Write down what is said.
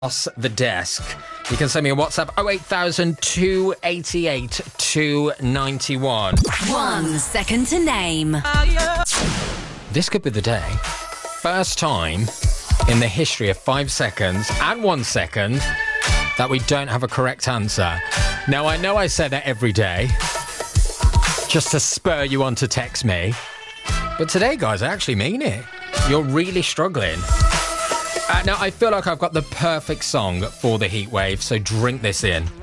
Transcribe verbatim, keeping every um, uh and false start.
across the desk. You can send me a WhatsApp oh eight thousand, two eighty-eight, two ninety-one. One second to name. This could be the day. First time in the history of five seconds and one second that we don't have a correct answer. Now, I know I say that every day just to spur you on to text me. But today, guys, I actually mean it. You're really struggling. Uh, now, I feel like I've got the perfect song for the heat wave, so drink this in.